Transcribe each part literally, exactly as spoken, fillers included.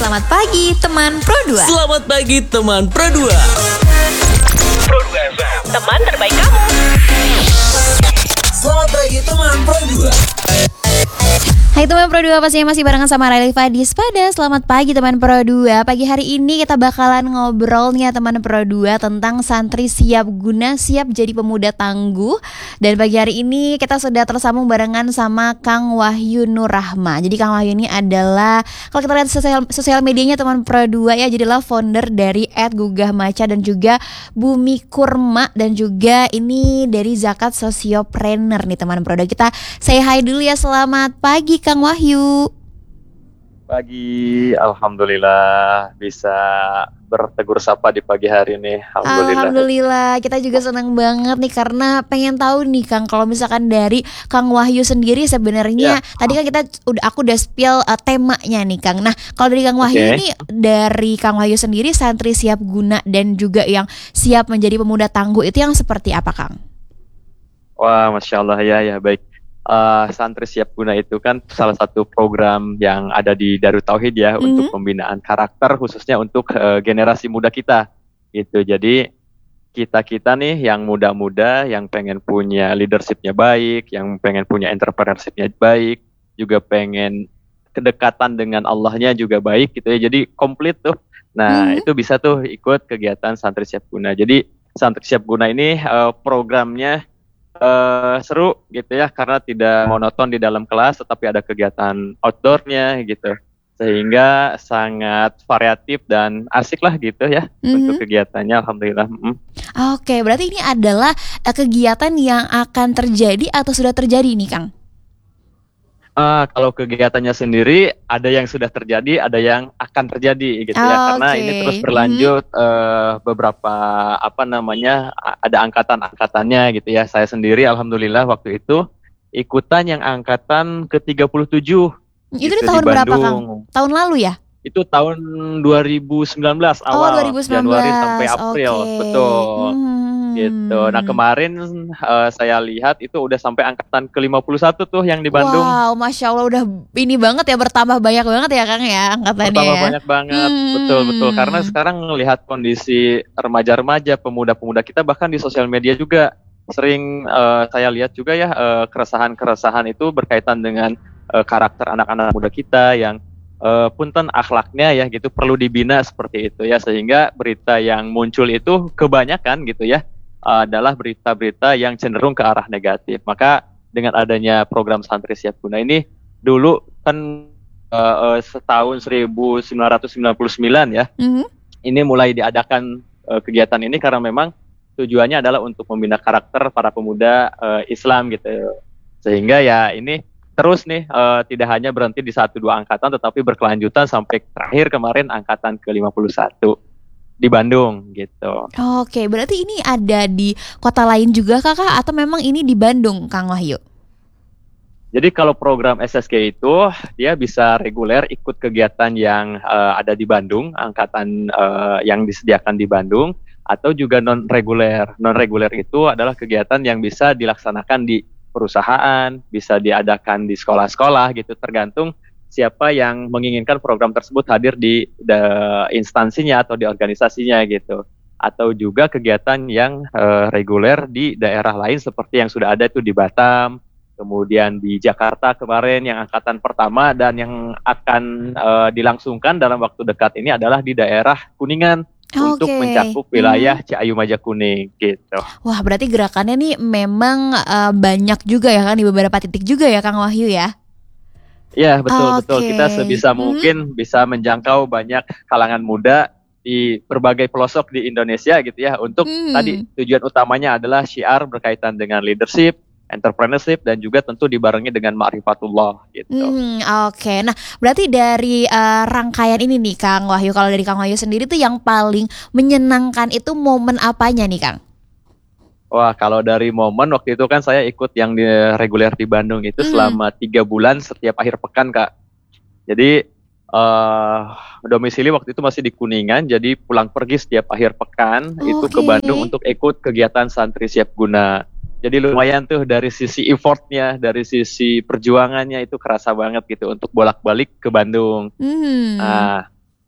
Selamat pagi teman Pro dua. Selamat pagi teman Pro dua. Pro dua F M, teman terbaik kamu. Selamat pagi teman Pro dua. Hai teman Pro dua, pastinya masih barengan sama Raili Fadis pada Selamat pagi teman Pro dua. Pagi hari ini kita bakalan ngobrol nih ya teman Pro dua tentang santri siap guna, siap jadi pemuda tangguh. Dan pagi hari ini kita sudah tersambung barengan sama Kang Wahyu Nur Rahma. Jadi Kang Wahyu ini adalah, kalau kita lihat sosial, sosial medianya teman Pro dua ya, jadilah founder dari et Gugah Maca dan juga Bumi Kurma, dan juga ini dari Zakat Sosiopreneur nih teman Pro dua. Kita say hi dulu ya, selamat pagi Kang Wahyu. Pagi, alhamdulillah bisa bertegur sapa di pagi hari ini. Alhamdulillah. Alhamdulillah, kita juga senang banget nih karena pengen tahu nih Kang, kalau misalkan dari Kang Wahyu sendiri sebenarnya ya. Tadi kan kita udah aku udah spill uh, temanya nih Kang. Nah, kalau dari Kang Wahyu okay. nih, dari Kang Wahyu sendiri santri siap guna dan juga yang siap menjadi pemuda tangguh itu yang seperti apa Kang? Wah, masya Allah ya ya baik. Uh, santri siap guna itu kan salah satu program yang ada di Darut Tauhid ya, mm-hmm. untuk pembinaan karakter khususnya untuk uh, generasi muda kita gitu. Jadi kita-kita nih yang muda-muda yang pengen punya leadershipnya baik, yang pengen punya entrepreneurshipnya baik, juga pengen kedekatan dengan Allahnya juga baik gitu ya. Jadi komplit tuh. Nah, mm-hmm. itu bisa tuh ikut kegiatan santri siap guna. Jadi santri siap guna ini uh, programnya Uh, seru gitu ya, karena tidak monoton di dalam kelas, tetapi ada kegiatan outdoornya gitu, sehingga sangat variatif dan asik lah gitu ya, mm-hmm. untuk kegiatannya. Alhamdulillah. Mm. Oke, berarti ini adalah uh, kegiatan yang akan terjadi atau sudah terjadi nih Kang? Uh, kalau kegiatannya sendiri ada yang sudah terjadi, ada yang akan terjadi gitu ya, oh, karena okay. ini terus berlanjut, mm-hmm. uh, beberapa apa namanya ada angkatan-angkatannya gitu ya. Saya sendiri alhamdulillah waktu itu ikutan yang angkatan ke tiga puluh tujuh. Itu gitu, di tahun di berapa Kang? Tahun lalu ya? Itu tahun dua ribu sembilan belas awal, oh, dua ribu sembilan belas. Januari sampai April, okay. betul. Hmm. Gitu. Nah kemarin uh, saya lihat itu udah sampai angkatan ke lima puluh satu tuh yang di Bandung. Wow, masya Allah udah ini banget ya, bertambah banyak banget ya Kang ya angkatannya. Bertambah ya. banyak banget, hmm. betul betul. Karena sekarang melihat kondisi remaja-remaja, pemuda-pemuda kita bahkan di sosial media juga sering uh, saya lihat juga ya uh, keresahan-keresahan itu berkaitan dengan uh, karakter anak-anak muda kita yang Uh, punten akhlaknya ya gitu perlu dibina seperti itu ya, sehingga berita yang muncul itu kebanyakan gitu ya uh, adalah berita-berita yang cenderung ke arah negatif. Maka dengan adanya program santri siap guna ini, dulu kan uh, uh, setahun seribu sembilan ratus sembilan puluh sembilan ya, mm-hmm. ini mulai diadakan uh, kegiatan ini karena memang tujuannya adalah untuk membina karakter para pemuda uh, Islam gitu, sehingga ya ini terus nih, uh, tidak hanya berhenti di satu dua angkatan, tetapi berkelanjutan sampai terakhir kemarin angkatan ke lima puluh satu di Bandung gitu. Oke, berarti ini ada di kota lain juga Kakak, atau memang ini di Bandung Kang Wahyu? Jadi kalau program S S G itu dia bisa reguler ikut kegiatan yang uh, ada di Bandung, angkatan uh, yang disediakan di Bandung, atau juga non reguler. Non reguler itu adalah kegiatan yang bisa dilaksanakan di perusahaan, bisa diadakan di sekolah-sekolah gitu, tergantung siapa yang menginginkan program tersebut hadir di the instansinya atau di organisasinya gitu. Atau juga kegiatan yang uh, reguler di daerah lain seperti yang sudah ada itu di Batam, kemudian di Jakarta kemarin yang angkatan pertama, dan yang akan uh, dilangsungkan dalam waktu dekat ini adalah di daerah Kuningan. Untuk okay. mencakup wilayah hmm. Ciayu Majakuning gitu. Wah, berarti gerakannya nih memang uh, banyak juga ya kan, di beberapa titik juga ya Kang Wahyu ya? Iya betul okay. betul. Kita sebisa hmm. mungkin bisa menjangkau banyak kalangan muda di berbagai pelosok di Indonesia gitu ya. Untuk hmm. tadi tujuan utamanya adalah syiar berkaitan dengan leadership, entrepreneurship, dan juga tentu dibarengi dengan ma'rifatullah gitu. Hmm, Oke, okay. Nah berarti dari uh, rangkaian ini nih Kang Wahyu, kalau dari Kang Wahyu sendiri tuh yang paling menyenangkan itu momen apanya nih Kang? Wah, kalau dari momen waktu itu kan saya ikut yang di reguler di Bandung itu hmm. selama tiga bulan setiap akhir pekan Kak. Jadi uh, domisili waktu itu masih di Kuningan, jadi pulang pergi setiap akhir pekan okay. itu ke Bandung untuk ikut kegiatan santri siap guna. Jadi lumayan tuh dari sisi effortnya, dari sisi perjuangannya itu kerasa banget gitu untuk bolak-balik ke Bandung. Mm. Nah,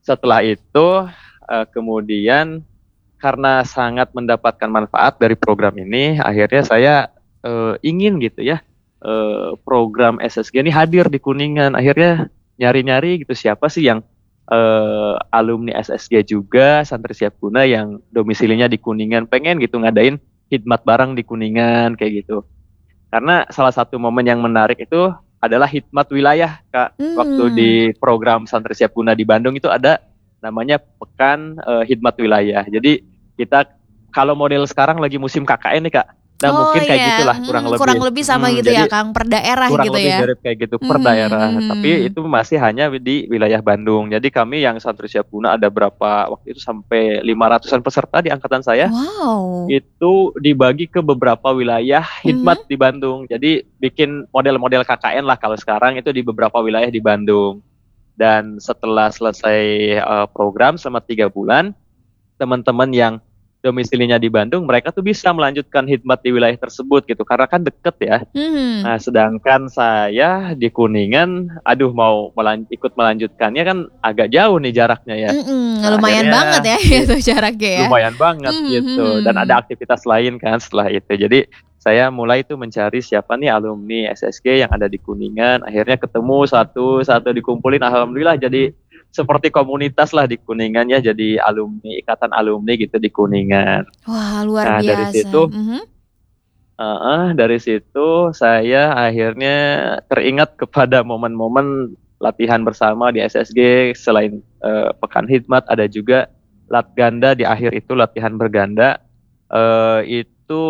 setelah itu uh, kemudian karena sangat mendapatkan manfaat dari program ini, akhirnya saya uh, ingin gitu ya, uh, program S S G ini hadir di Kuningan. Akhirnya nyari-nyari gitu siapa sih yang uh, alumni S S G juga, santri siap guna yang domisilinya di Kuningan, pengen gitu ngadain khidmat bareng di Kuningan kayak gitu. Karena salah satu momen yang menarik itu adalah khidmat wilayah, Kak. Hmm. Waktu di program santri siap guna di Bandung itu ada namanya Pekan uh, Khidmat Wilayah. Jadi kita kalau model sekarang lagi musim K K N nih, Kak. Nah, Oh mungkin kayak iya, gitulah mm, kurang lebih. kurang lebih sama Hmm, gitu ya jadi Kang, per daerah kurang gitu lebih ya. mirip kayak gitu per Hmm, daerah. hmm, Tapi itu masih hanya di wilayah Bandung. Jadi kami yang santri siap guna ada berapa waktu itu sampai lima ratusan peserta di angkatan saya. Wow. Itu dibagi ke beberapa wilayah Mhm. khidmat di Bandung. Jadi bikin model-model K K N lah kalau sekarang itu di beberapa wilayah di Bandung. Dan setelah selesai uh, program selama tiga bulan, teman-teman yang domisilinya di Bandung, mereka tuh bisa melanjutkan khidmat di wilayah tersebut gitu, karena kan deket ya. Hmm. Nah, sedangkan saya di Kuningan, aduh mau melan- ikut melanjutkannya kan agak jauh nih jaraknya ya. Mm-mm, Nah, lumayan akhirnya banget ya itu jaraknya ya. lumayan banget Hmm, gitu, hmm. dan ada aktivitas lain kan setelah itu. Jadi saya mulai tuh mencari siapa nih alumni S S G yang ada di Kuningan. Akhirnya ketemu satu-satu dikumpulin. Alhamdulillah jadi seperti komunitas lah di Kuningan ya. Jadi alumni, ikatan alumni gitu di Kuningan. Wah, luar Nah, dari biasa. situ, Mhm. uh, uh, dari situ saya akhirnya teringat kepada momen-momen latihan bersama di S S G. Selain uh, Pekan Khidmat, ada juga lat ganda di akhir itu, latihan berganda. Uh, itu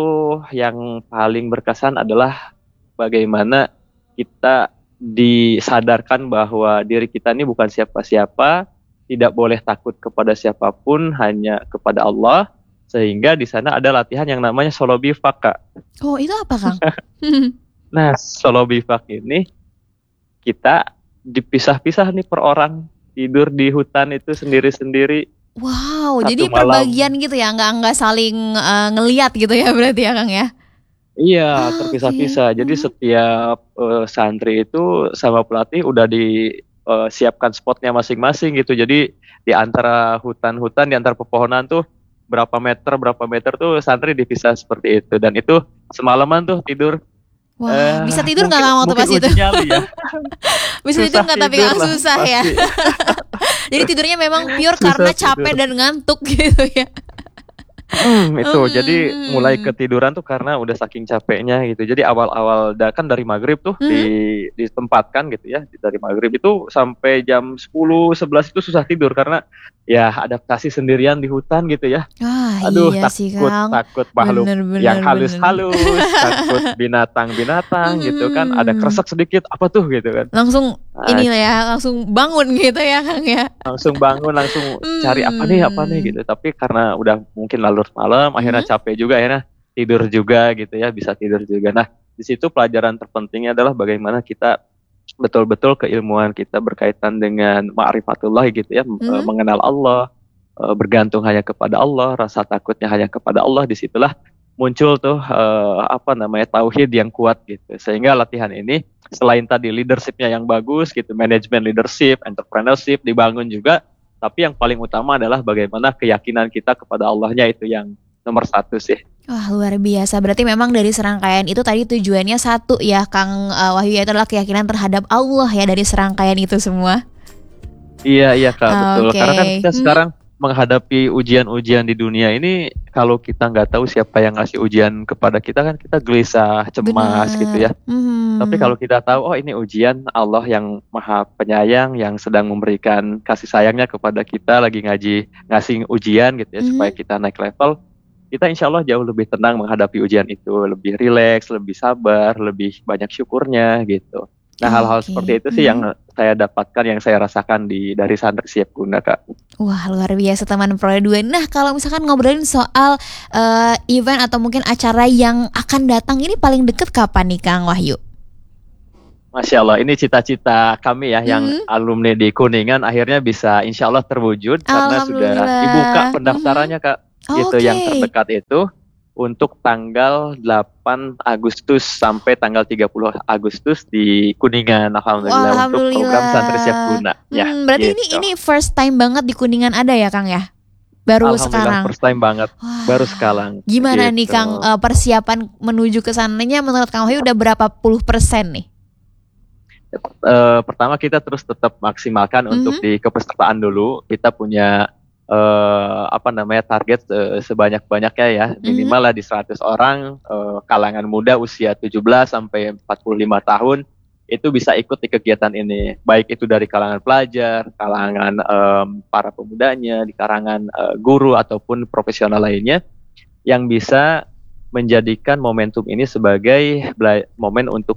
yang paling berkesan adalah bagaimana kita disadarkan bahwa diri kita ini bukan siapa-siapa, tidak boleh takut kepada siapapun, hanya kepada Allah. Sehingga di sana ada latihan yang namanya solo bivak, Kak. Oh, itu apa Kang? Nah, solo bivak ini kita dipisah-pisah nih per orang, tidur di hutan itu sendiri-sendiri. Wow, Satu jadi malam. perbagian gitu ya, nggak nggak saling eh, ngeliat gitu ya berarti ya Kang ya? Iya, Ah, terpisah-pisah. oke. Jadi Mhm. setiap eh, santri itu sama pelatih udah disiapkan spotnya masing-masing gitu. Jadi di antara hutan-hutan, di antara pepohonan tuh berapa meter, berapa meter tuh santri dipisah seperti itu. Dan itu semalaman tuh tidur. Wah, eh bisa tidur nggak mungkin Kang waktu mungkin pas itu? uji nyali ya. Bisa tidur Susah nggak tapi tidur Kang lah susah ya? pasti. Jadi tidurnya memang pure Susah karena capek tidur. dan ngantuk gitu ya? Hmm, itu jadi mulai Hmm. ketiduran tuh karena udah saking capeknya gitu. Jadi awal-awal da- kan dari maghrib tuh Mhm. di ditempatkan gitu ya. Dari maghrib itu sampai jam sepuluh sebelas itu susah tidur karena ya adaptasi sendirian di hutan gitu ya. Ah Aduh, iya sih takut Kang, takut makhluk bener yang bener bener. halus-halus, takut binatang-binatang gitu kan. Ada Hmm. kresek sedikit, apa tuh gitu kan. Langsung Nah, ini lah ya, langsung bangun gitu ya Kang ya? langsung bangun, langsung cari apa nih, apa nih Hmm. gitu. Tapi karena udah mungkin larut malam, akhirnya Mhm. capek juga, akhirnya tidur juga gitu ya, bisa tidur juga. Nah, di situ pelajaran terpentingnya adalah bagaimana kita betul-betul keilmuan kita berkaitan dengan ma'rifatullah gitu ya, Mhm. eh, mengenal Allah, eh, bergantung hanya kepada Allah, rasa takutnya hanya kepada Allah. Disitulah muncul tuh eh, apa namanya tauhid yang kuat gitu. Sehingga latihan ini selain tadi leadershipnya yang bagus gitu, manajemen leadership, entrepreneurship dibangun juga, tapi yang paling utama adalah bagaimana keyakinan kita kepada Allahnya itu yang nomor satu sih. Wah luar biasa, berarti memang dari serangkaian itu tadi tujuannya satu ya Kang eh, Wahyu, yaitu adalah keyakinan terhadap Allah ya dari serangkaian itu semua. Iya iya Kak, betul. Oke. Karena kan kita Hmm. sekarang menghadapi ujian-ujian di dunia ini, kalau kita nggak tahu siapa yang ngasih ujian kepada kita kan kita gelisah, cemas gitu ya. Benar. Mhm. Tapi kalau kita tahu, oh ini ujian Allah yang maha penyayang, yang sedang memberikan kasih sayangnya kepada kita, lagi ngaji, ngasih ujian gitu ya, Mhm. supaya kita naik level, kita insya Allah jauh lebih tenang menghadapi ujian itu, lebih rileks, lebih sabar, lebih banyak syukurnya gitu. Nah, hal-hal Oke. seperti itu sih Mhm. yang saya dapatkan, yang saya rasakan di dari santri siap guna, Kak. Wah luar biasa teman Pro dua. Nah kalau misalkan ngobrolin soal eh, event atau mungkin acara yang akan datang ini paling deket kapan nih Kang Wahyu? Masya Allah, ini cita-cita kami ya, yang Mhm. alumni di Kuningan akhirnya bisa insya Allah terwujud karena sudah Alhamdulillah. dibuka pendaftarannya, Kak. Oh, Itu oke. yang terdekat itu untuk tanggal delapan Agustus sampai tanggal tiga puluh Agustus di Kuningan. Alhamdulillah, Wah, untuk program alhamdulillah. Santri Siap Guna. Ya, Hmm, berarti ini gitu. ini first time banget di Kuningan ada ya, Kang ya? Baru Alhamdulillah sekarang. first time banget, Wah, baru sekarang. gimana nih gitu. Kang, eh, persiapan menuju ke sananya menurut Kang Wahyu udah berapa puluh persen nih? Eh, pertama kita terus tetap maksimalkan untuk Mhm. di kepesertaan dulu. Kita punya eh, apa namanya target eh, sebanyak-banyaknya ya, Mhm. minimal lah di seratus orang, eh, kalangan muda usia tujuh belas sampai empat puluh lima tahun itu bisa ikut di kegiatan ini, baik itu dari kalangan pelajar, kalangan em, para pemudanya, di kalangan eh, guru ataupun profesional lainnya yang bisa menjadikan momentum ini sebagai bela- momen untuk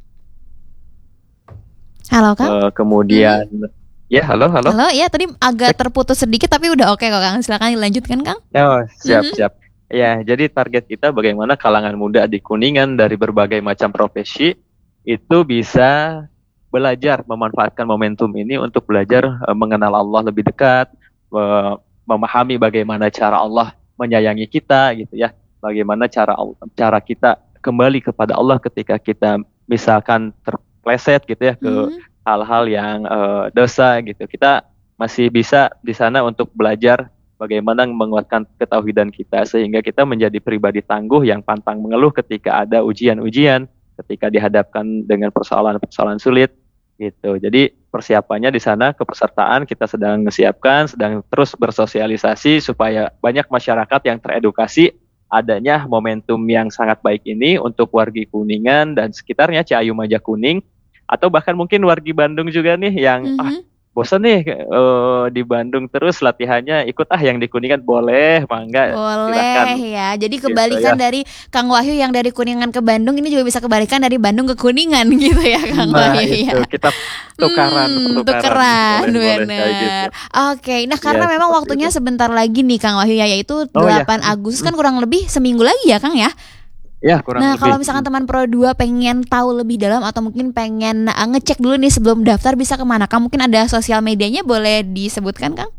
Halo Kang? eh, kemudian ya halo halo. Halo, ya tadi agak terputus sedikit tapi udah oke kok Kang. Silakan dilanjutkan Kang. Oh, siap, Mhm. siap. Ya, jadi target kita bagaimana kalangan muda di Kuningan dari berbagai macam profesi itu bisa belajar memanfaatkan momentum ini untuk belajar eh, mengenal Allah lebih dekat, eh, memahami bagaimana cara Allah menyayangi kita gitu ya. Bagaimana cara Allah- cara kita kembali kepada Allah ketika kita misalkan terpleset gitu ya ke Mhm. hal-hal yang eh, dosa gitu. Kita masih bisa di sana untuk belajar bagaimana menguatkan ketauhidan kita sehingga kita menjadi pribadi tangguh yang pantang mengeluh ketika ada ujian-ujian, ketika dihadapkan dengan persoalan-persoalan sulit gitu. Jadi persiapannya di sana kepesertaan kita sedang menyiapkan, sedang terus bersosialisasi supaya banyak masyarakat yang teredukasi adanya momentum yang sangat baik ini untuk wargi Kuningan dan sekitarnya Ciayu Majakuning atau bahkan mungkin wargi Bandung juga nih yang ah Mhm. bosan nih eh, di Bandung terus latihannya ikut ah yang di Kuningan boleh mangga silakan Boleh ya. Jadi gitu kebalikan ya. dari Kang Wahyu yang dari Kuningan ke Bandung, ini juga bisa kebalikan dari Bandung ke Kuningan gitu ya Kang Nah Wahyu itu ya. kita tukaran Hmm, pertukaran tukeran, boleh boleh kayak gitu. bener. Oke, nah karena Ya, memang seperti waktunya itu. sebentar lagi nih Kang Wahyu ya, yaitu Oh ya, delapan Agustus kan Mm, kurang lebih seminggu lagi ya Kang ya. ya kurang Nah, kalau lebih. misalkan Mm. teman Pro dua pengen tahu lebih dalam atau mungkin pengen uh, ngecek dulu nih sebelum daftar bisa kemana Kang? Mungkin ada sosial medianya boleh disebutkan Kang?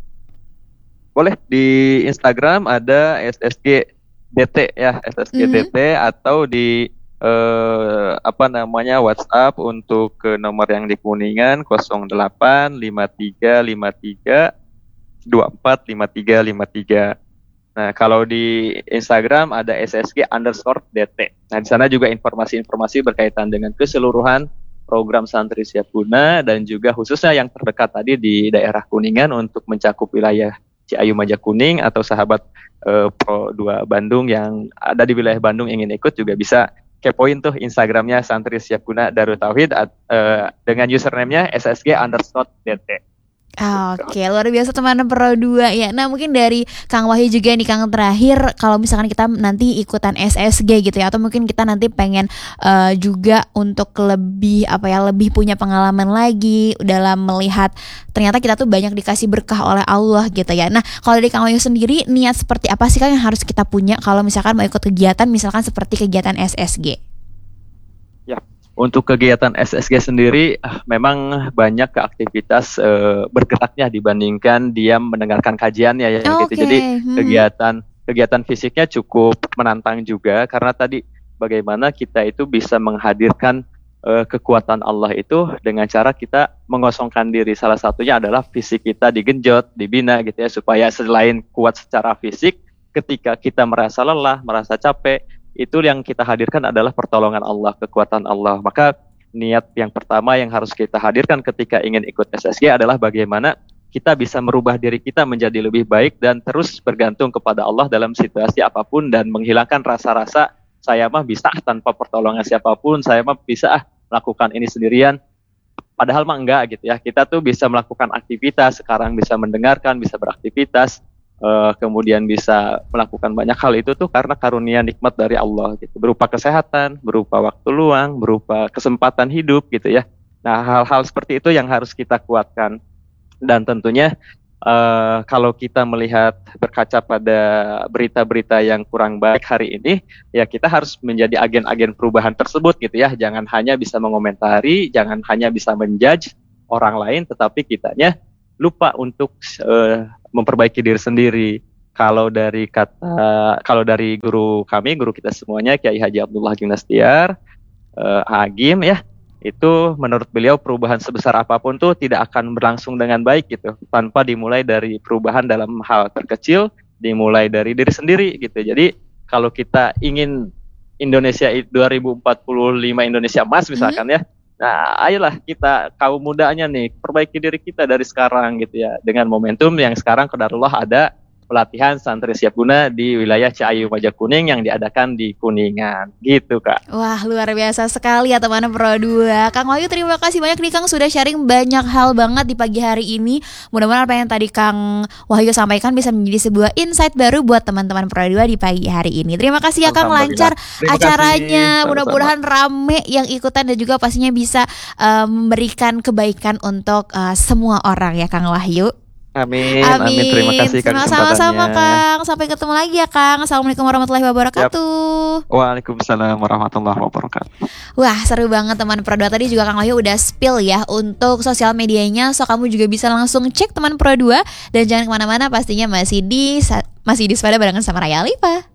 Boleh di Instagram ada S S G D T ya S S G D T atau di eh, apa namanya WhatsApp untuk ke nomor yang di Kuningan nol delapan lima tiga lima tiga dua empat lima tiga lima tiga. Nah, kalau di Instagram ada S S G underscore D T. Nah, di sana juga informasi-informasi berkaitan dengan keseluruhan program Santri Siap Guna dan juga khususnya yang terdekat tadi di daerah Kuningan untuk mencakup wilayah Ciayu Majakuning atau sahabat eh, Pro dua Bandung yang ada di wilayah Bandung ingin ikut juga bisa kepoin tuh Instagramnya Santri Siap Guna Darut Tauhid at- eh, dengan username-nya S S G underscore D T. Oke, luar biasa teman Pro dua ya. Nah, mungkin dari Kang Wahyu juga nih Kang terakhir, kalau misalkan kita nanti ikutan S S G gitu ya, atau mungkin kita nanti pengen eh, juga untuk lebih apa ya, lebih punya pengalaman lagi dalam melihat ternyata kita tuh banyak dikasih berkah oleh Allah gitu ya. Nah, kalau dari Kang Wahyu sendiri niat seperti apa sih Kang yang harus kita punya kalau misalkan mau ikut kegiatan misalkan seperti kegiatan S S G? Ya, untuk kegiatan S S G sendiri ah, memang banyak ke aktivitas eh, bergeraknya dibandingkan dia mendengarkan kajiannya ya gitu. Oke. Jadi Mhm. kegiatan kegiatan fisiknya cukup menantang juga karena tadi bagaimana kita itu bisa menghadirkan eh, kekuatan Allah itu dengan cara kita mengosongkan diri. Salah satunya adalah fisik kita digenjot, dibina gitu ya supaya selain kuat secara fisik, ketika kita merasa lelah, merasa capek, itu yang kita hadirkan adalah pertolongan Allah, kekuatan Allah. Maka niat yang pertama yang harus kita hadirkan ketika ingin ikut S S G adalah bagaimana kita bisa merubah diri kita menjadi lebih baik dan terus bergantung kepada Allah dalam situasi apapun dan menghilangkan rasa-rasa saya mah bisa ah tanpa pertolongan siapapun, saya mah bisa ah melakukan ini sendirian. Padahal mah enggak gitu ya. Kita tuh bisa melakukan aktivitas, sekarang bisa mendengarkan, bisa beraktivitas, eh, kemudian bisa melakukan banyak hal itu tuh karena karunia nikmat dari Allah gitu. Berupa kesehatan, berupa waktu luang, berupa kesempatan hidup gitu ya. Nah, hal-hal seperti itu yang harus kita kuatkan. Dan tentunya eh, kalau kita melihat berkaca pada berita-berita yang kurang baik hari ini, ya kita harus menjadi agen-agen perubahan tersebut gitu ya. Jangan hanya bisa mengomentari, jangan hanya bisa menjudge orang lain, tetapi kitanya lupa untuk eh, memperbaiki diri sendiri. Kalau dari kata kalau dari guru kami, guru kita semuanya Kiai Haji Abdullah Hakim Nastiar, eh, Hagim ya, itu menurut beliau perubahan sebesar apapun tuh tidak akan berlangsung dengan baik gitu, tanpa dimulai dari perubahan dalam hal terkecil, dimulai dari diri sendiri gitu. Jadi kalau kita ingin Indonesia i- dua ribu empat puluh lima Indonesia emas misalkan ya, nah ayolah kita kaum mudanya nih perbaiki diri kita dari sekarang gitu ya, dengan momentum yang sekarang qadarullah ada pelatihan santri siap guna di wilayah Ciayu Majakuning yang diadakan di Kuningan gitu Kak. Wah, luar biasa sekali ya teman Pro dua. Kang Wahyu, terima kasih banyak nih Kang sudah sharing banyak hal banget di pagi hari ini. Mudah-mudahan apa yang tadi Kang Wahyu sampaikan bisa menjadi sebuah insight baru buat teman-teman Pro dua di pagi hari ini. Terima kasih ya Kang, lancar Terima acaranya. kasih. Mudah-mudahan rame yang ikutan dan juga pastinya bisa eh, memberikan kebaikan untuk eh, semua orang ya Kang Wahyu. Amin, amin, terima kasih Kak Sama-sama kesempatannya. Kang. Sampai ketemu lagi ya Kang. Assalamualaikum warahmatullahi wabarakatuh. Waalaikumsalam warahmatullahi wabarakatuh. Wah, seru banget teman Pro dua. Tadi juga Kang Wahyu udah spill ya untuk sosial medianya, so kamu juga bisa langsung cek teman Pro dua. Dan jangan kemana-mana, pastinya masih di masih di Sepada barengan sama Raya Alifa.